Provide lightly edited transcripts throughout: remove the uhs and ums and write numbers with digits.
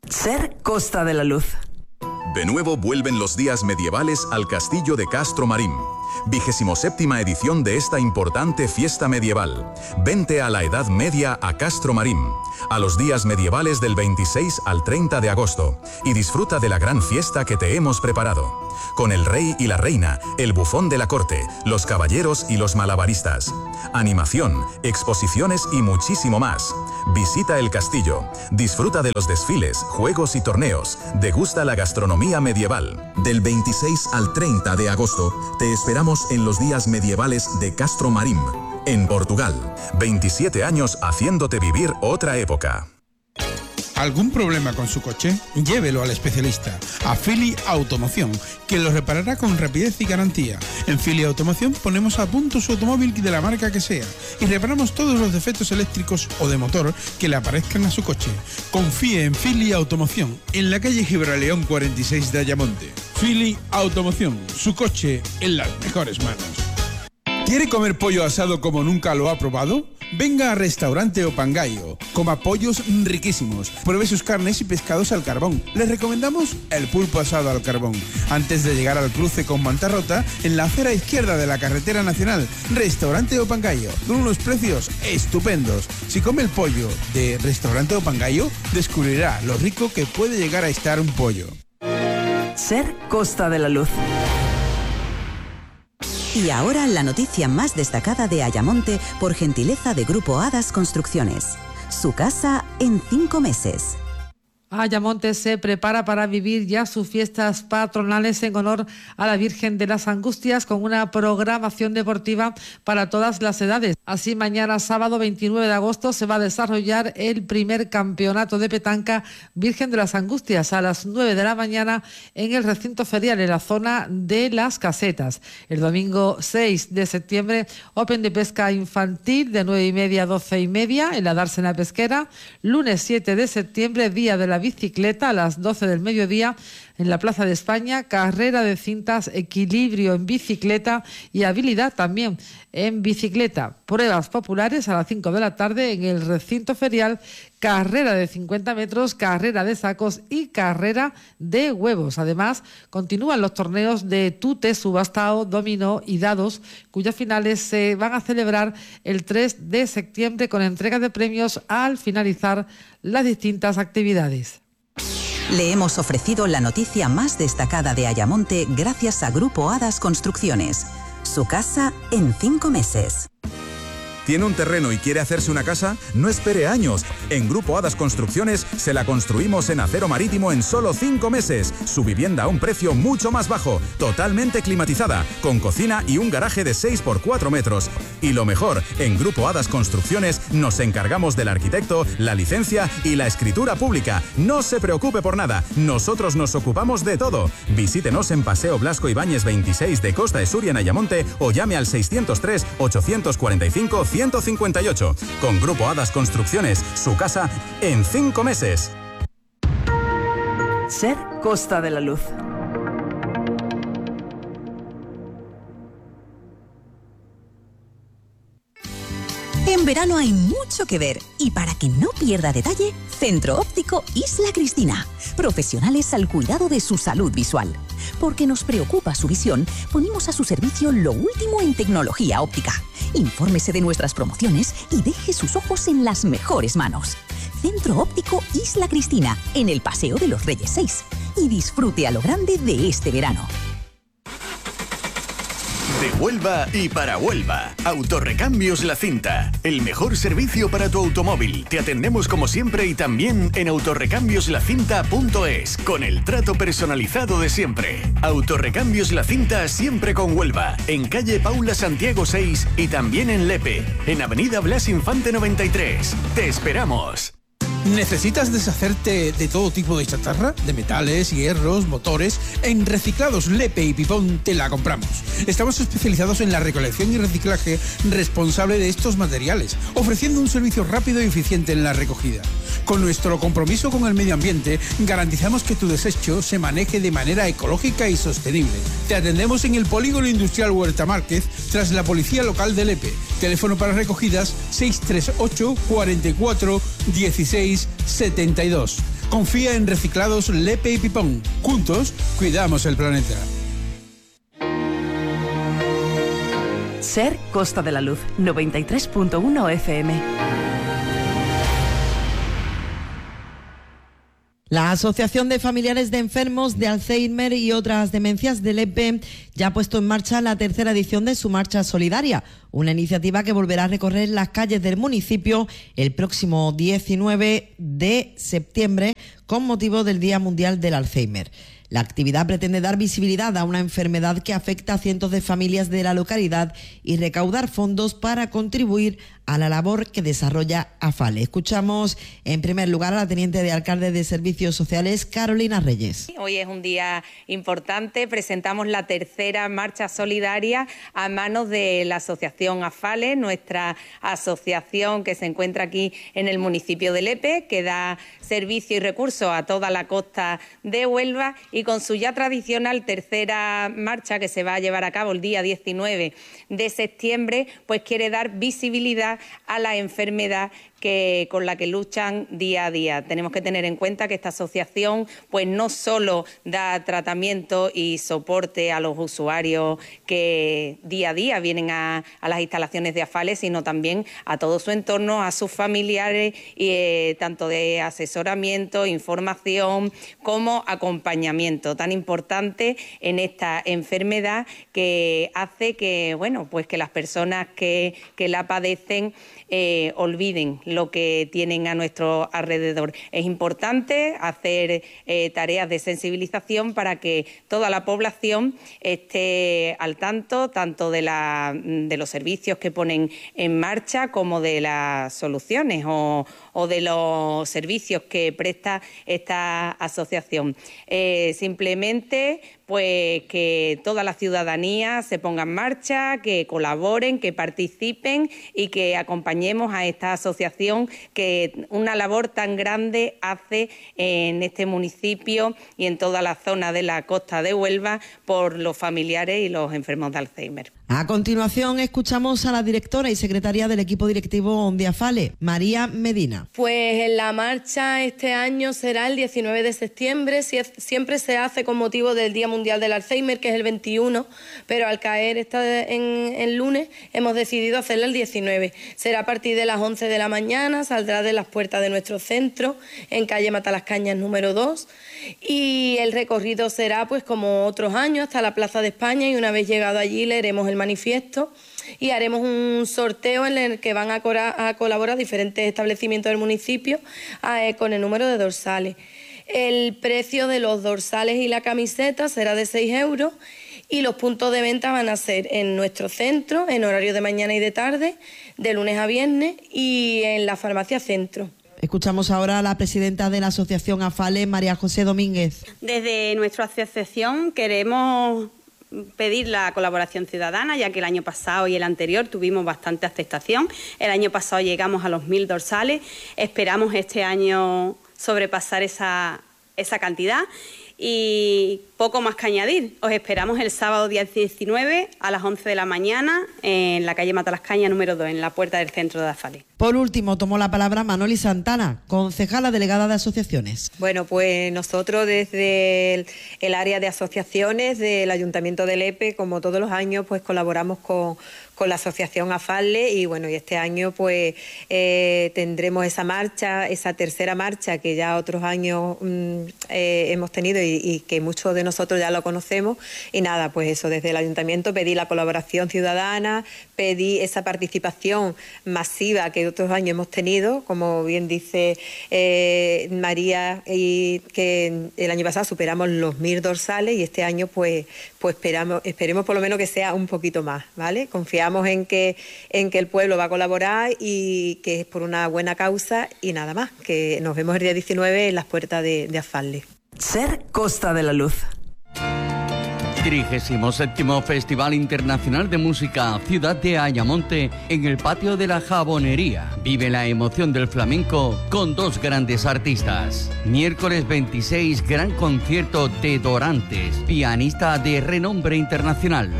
Ser Costa de la Luz. De nuevo vuelven los días medievales al castillo de Castro Marín. 27ª edición de esta importante fiesta medieval. Vente a la Edad Media a Castro Marín, a los días medievales del 26 al 30 de agosto, y disfruta de la gran fiesta que te hemos preparado. Con el rey y la reina, el bufón de la corte, los caballeros y los malabaristas. Animación, exposiciones y muchísimo más. Visita el castillo, disfruta de los desfiles, juegos y torneos, degusta la gastronomía medieval. Del 26 al 30 de agosto, te esperamos en los días medievales de Castro Marín, en Portugal. 27 años haciéndote vivir otra época. ¿Algún problema con su coche? Llévelo al especialista, a Fili Automoción, que lo reparará con rapidez y garantía. En Fili Automoción ponemos a punto su automóvil de la marca que sea y reparamos todos los defectos eléctricos o de motor que le aparezcan a su coche. Confíe en Fili Automoción, en la calle Gibraleón 46 de Ayamonte. Fili Automoción, su coche en las mejores manos. ¿Quiere comer pollo asado como nunca lo ha probado? Venga a Restaurante Opangayo, coma pollos riquísimos, pruebe sus carnes y pescados al carbón. Les recomendamos el pulpo asado al carbón. Antes de llegar al cruce con Mantarrota, en la acera izquierda de la carretera nacional, Restaurante Opangayo, con unos precios estupendos. Si come el pollo de Restaurante Opangayo, descubrirá lo rico que puede llegar a estar un pollo. Ser Costa de la Luz. Y ahora la noticia más destacada de Ayamonte por gentileza de Grupo Hadas Construcciones. Su casa en 5 meses. Ayamonte se prepara para vivir ya sus fiestas patronales en honor a la Virgen de las Angustias con una programación deportiva para todas las edades. Así, mañana sábado 29 de agosto se va a desarrollar el primer campeonato de petanca Virgen de las Angustias a las 9 de la mañana en el recinto ferial en la zona de Las Casetas. El domingo 6 de septiembre, Open de pesca infantil de 9:30 a 12:30 en la dársena pesquera. Lunes 7 de septiembre, día de la bicicleta a las 12 del mediodía en la Plaza de España, carrera de cintas, equilibrio en bicicleta y habilidad también en bicicleta. Pruebas populares a las 5 de la tarde en el recinto ferial, carrera de 50 metros, carrera de sacos y carrera de huevos. Además, continúan los torneos de tute, subastao, dominó y dados, cuyas finales se van a celebrar el 3 de septiembre con entrega de premios al finalizar las distintas actividades. Le hemos ofrecido la noticia más destacada de Ayamonte gracias a Grupo Hadas Construcciones. Su casa en 5 meses. ¿Tiene un terreno y quiere hacerse una casa? No espere años. En Grupo Hadas Construcciones se la construimos en acero marítimo en solo 5 meses. Su vivienda a un precio mucho más bajo, totalmente climatizada, con cocina y un garaje de 6 por 4 metros. Y lo mejor, en Grupo Hadas Construcciones nos encargamos del arquitecto, la licencia y la escritura pública. No se preocupe por nada, nosotros nos ocupamos de todo. Visítenos en Paseo Blasco Ibáñez 26 de Costa de Suria en Ayamonte o llame al 603 845 158. Con Grupo Hadas Construcciones, su casa en 5 meses. Ser Costa de la Luz. En verano hay mucho que ver y para que no pierda detalle, Centro Óptico Isla Cristina. Profesionales al cuidado de su salud visual. Porque nos preocupa su visión, ponemos a su servicio lo último en tecnología óptica. Infórmese de nuestras promociones y deje sus ojos en las mejores manos. Centro Óptico Isla Cristina, en el Paseo de los Reyes 6. Y disfrute a lo grande de este verano. De Huelva y para Huelva. Autorrecambios La Cinta. El mejor servicio para tu automóvil. Te atendemos como siempre y también en autorrecambiosLacinta.es con el trato personalizado de siempre. Autorrecambios La Cinta siempre con Huelva. En calle Paula Santiago 6 y también en Lepe. En avenida Blas Infante 93. Te esperamos. ¿Necesitas deshacerte de todo tipo de chatarra? De metales, hierros, motores. En Reciclados Lepe y Pipón te la compramos. Estamos especializados en la recolección y reciclaje responsable de estos materiales, ofreciendo un servicio rápido y eficiente en la recogida. Con nuestro compromiso con el medio ambiente, garantizamos que tu desecho se maneje de manera ecológica y sostenible. Te atendemos en el Polígono Industrial Huerta Márquez, tras la Policía Local de Lepe. Teléfono para recogidas 638 44 16 72. Confía en Reciclados Lepe y Pipón. Juntos, cuidamos el planeta. Ser Costa de la Luz, 93.1 FM. La Asociación de Familiares de Enfermos de Alzheimer y otras demencias de Lepe ya ha puesto en marcha la tercera edición de su Marcha Solidaria, una iniciativa que volverá a recorrer las calles del municipio el próximo 19 de septiembre con motivo del Día Mundial del Alzheimer. La actividad pretende dar visibilidad a una enfermedad que afecta a cientos de familias de la localidad y recaudar fondos para contribuir a la labor que desarrolla AFALE. Escuchamos en primer lugar a la teniente de alcalde de Servicios Sociales, Carolina Reyes. Hoy es un día importante, presentamos la tercera marcha solidaria a manos de la asociación AFALE, nuestra asociación que se encuentra aquí en el municipio de Lepe, que da servicio y recursos a toda la costa de Huelva, y con su ya tradicional tercera marcha que se va a llevar a cabo el día 19 de septiembre, pues quiere dar visibilidad a la enfermedad con la que luchan día a día. Tenemos que tener en cuenta que esta asociación pues no solo da tratamiento y soporte a los usuarios que día a día vienen a las instalaciones de AFALE, sino también a todo su entorno, a sus familiares, y tanto de asesoramiento, información como acompañamiento, tan importante en esta enfermedad que hace que, pues que las personas que la padecen olviden lo que tienen a nuestro alrededor. Es importante hacer tareas de sensibilización para que toda la población esté al tanto, tanto de los servicios que ponen en marcha como de las soluciones o de los servicios que presta esta asociación. Simplemente pues que toda la ciudadanía se ponga en marcha, que colaboren, que participen y que acompañemos a esta asociación que una labor tan grande hace en este municipio y en toda la zona de la costa de Huelva por los familiares y los enfermos de Alzheimer. A continuación escuchamos a la directora y secretaria del equipo directivo de AFALE, María Medina. Pues en la marcha este año será el 19 de septiembre, siempre se hace con motivo del Día Mundial del Alzheimer, que es el 21, pero al caer en el lunes hemos decidido hacerla el 19. Será a partir de las 11 de la mañana, saldrá de las puertas de nuestro centro, en calle Matalascañas número 2, y el recorrido será pues como otros años hasta la Plaza de España, y una vez llegado allí leeremos el manifiesto y haremos un sorteo en el que van a colaborar diferentes establecimientos del municipio con el número de dorsales. El precio de los dorsales y la camiseta será de 6 euros y los puntos de venta van a ser en nuestro centro, en horario de mañana y de tarde, de lunes a viernes, y en la farmacia Centro. Escuchamos ahora a la presidenta de la asociación AFALE, María José Domínguez. Desde nuestra asociación queremos pedir la colaboración ciudadana, ya que el año pasado y el anterior tuvimos bastante aceptación. El año pasado llegamos a los 1000 dorsales, esperamos este año sobrepasar esa cantidad y poco más que añadir. Os esperamos el sábado día 19 a las 11 de la mañana en la calle Matalascaña número 2, en la puerta del centro de AFALE. Por último, tomó la palabra Manoli Santana, concejala delegada de asociaciones. Bueno, pues nosotros desde el área de asociaciones del Ayuntamiento de Lepe, como todos los años, pues colaboramos con la asociación AFALE, y bueno, y este año pues tendremos esa marcha, esa tercera marcha que ya otros años hemos tenido y que muchos de nosotros ya lo conocemos. Y nada, pues eso, desde el Ayuntamiento pedí la colaboración ciudadana, pedí esa participación masiva que otros años hemos tenido, como bien dice María, y que el año pasado superamos los 1000 dorsales y este año pues esperemos por lo menos que sea un poquito más, ¿vale? Confiamos en que el pueblo va a colaborar y que es por una buena causa, y nada más, que nos vemos el día 19 en las puertas de AFALE. Ser Costa de la Luz. 37º Festival Internacional de Música Ciudad de Ayamonte en el patio de la Jabonería. Vive la emoción del flamenco con 2 grandes artistas. Miércoles 26, gran concierto de Dorantes, pianista de renombre internacional.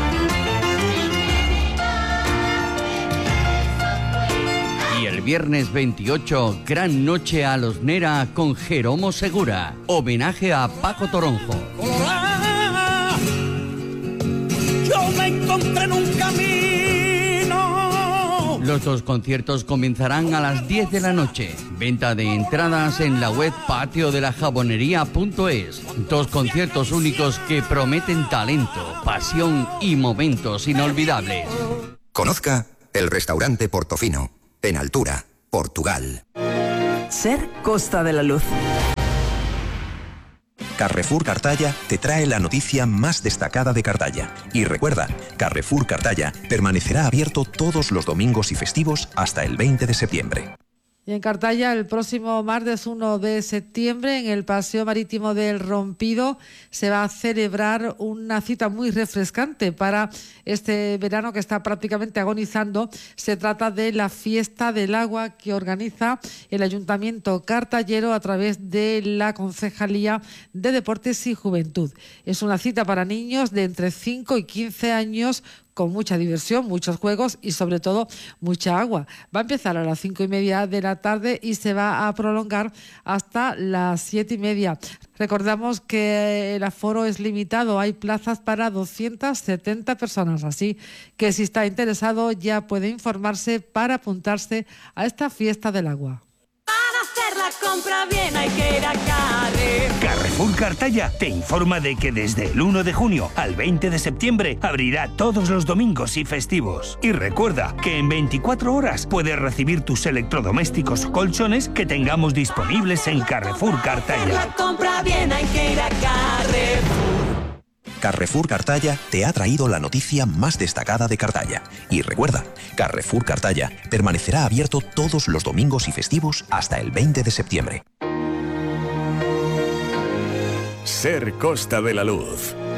Y el viernes 28, gran noche a los Nera con Jeromo Segura. Homenaje a Paco Toronjo. Yo me encontré en un camino. Los 2 conciertos comenzarán a las 10 de la noche. Venta de entradas en la web patiodelajabonería.es. 2 conciertos únicos que prometen talento, pasión y momentos inolvidables. Conozca el restaurante Portofino, en Altura, Portugal. Ser Costa de la Luz. Carrefour Cartaya te trae la noticia más destacada de Cartaya. Y recuerda, Carrefour Cartaya permanecerá abierto todos los domingos y festivos hasta el 20 de septiembre. Y en Cartaya, el próximo martes 1 de septiembre, en el Paseo Marítimo del Rompido, se va a celebrar una cita muy refrescante para este verano que está prácticamente agonizando. Se trata de la Fiesta del Agua que organiza el Ayuntamiento cartallero a través de la Concejalía de Deportes y Juventud. Es una cita para niños de entre 5 y 15 años, con mucha diversión, muchos juegos y sobre todo mucha agua. Va a empezar a las 5:30 de la tarde y se va a prolongar hasta las 7:30. Recordamos que el aforo es limitado, hay plazas para 270 personas, así que si está interesado ya puede informarse para apuntarse a esta Fiesta del Agua. Para hacer la compra bien hay que ir a Carrefour. Carrefour Cartaya te informa de que desde el 1 de junio al 20 de septiembre abrirá todos los domingos y festivos. Y recuerda que en 24 horas puedes recibir tus electrodomésticos o colchones que tengamos disponibles en Carrefour Cartaya. La compra bien hay que ir a Carrefour. Carrefour Cartaya te ha traído la noticia más destacada de Cartaya. Y recuerda, Carrefour Cartaya permanecerá abierto todos los domingos y festivos hasta el 20 de septiembre. Ser Costa de la Luz.